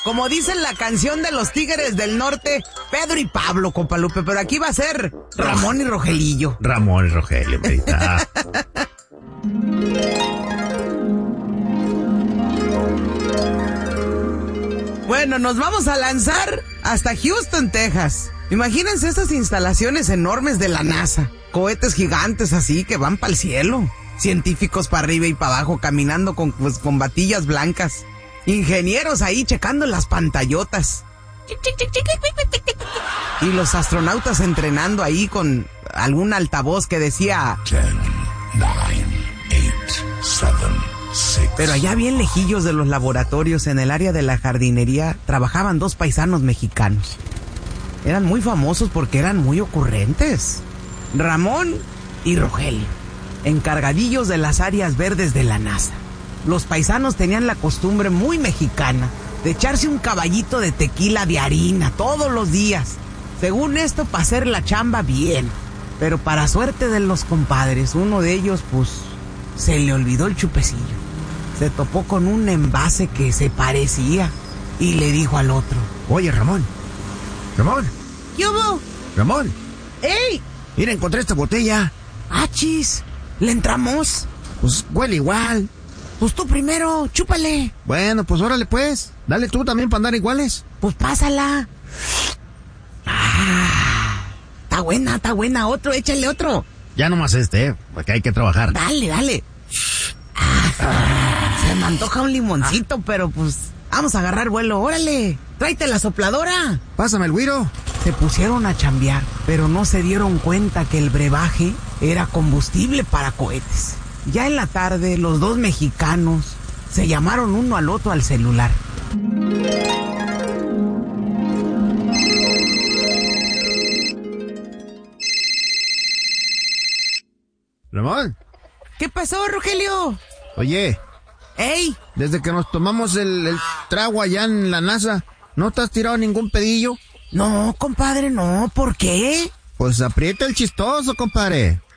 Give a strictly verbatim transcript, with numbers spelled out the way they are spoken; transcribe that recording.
como dicen la canción de los Tigres del Norte, Pedro y Pablo, compa Lupe, pero aquí va a ser Ramón y Rogelillo. Ramón y Rogelio, ahorita. Bueno, nos vamos a lanzar hasta Houston, Texas. Imagínense estas instalaciones enormes de la NASA. Cohetes gigantes así que van para el cielo. Científicos para arriba y para abajo caminando con, pues, con batillas blancas. Ingenieros ahí checando las pantallotas. Y los astronautas entrenando ahí con algún altavoz que decía... ten, nine, eight, seven, six. Pero allá bien lejillos de los laboratorios, en el área de la jardinería, trabajaban dos paisanos mexicanos. Eran muy famosos porque eran muy ocurrentes. Ramón y Rogelio, encargadillos de las áreas verdes de la NASA. Los paisanos tenían la costumbre muy mexicana de echarse un caballito de tequila de harina todos los días. Según esto, para hacer la chamba bien. Pero para suerte de los compadres, uno de ellos, pues, se le olvidó el chupecillo. Se topó con un envase que se parecía y le dijo al otro: Oye, Ramón. Ramón. ¿Qué hubo? Ramón. ¡Ey! Mira, encontré esta botella. ¡Achis! ¿Le entramos? Pues huele igual. Pues tú primero, chúpale. Bueno, pues órale pues. Dale tú también para andar iguales. Pues pásala. Ah, está buena, está buena. Otro, échale otro. Ya nomás este, eh, porque hay que trabajar. Dale, dale. Ah, se me antoja un limoncito, ah. pero pues vamos a agarrar vuelo. Órale, tráete la sopladora. Pásame el güiro. Se pusieron a chambear, pero no se dieron cuenta que el brebaje era combustible para cohetes. Ya en la tarde, los dos mexicanos se llamaron uno al otro al celular. Ramón. ¿Qué pasó, Rogelio? Oye. ¡Ey! Desde que nos tomamos el, el trago allá en la NASA, ¿no te has tirado ningún pedillo? No, compadre, no. ¿Por qué? Pues aprieta el chistoso, compadre.